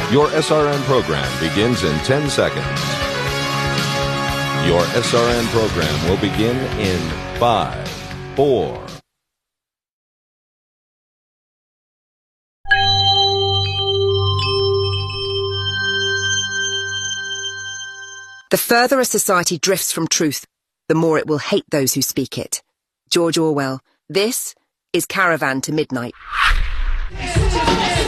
Your SRN program begins in 10 seconds. Your SRN program will begin in 5, 4. The further a society drifts from truth, the more it will hate those who speak it. George Orwell. This is Caravan to Midnight.